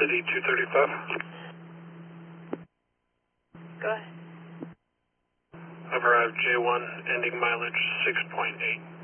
City 235. Go ahead. I've arrived J1, ending mileage 6.8.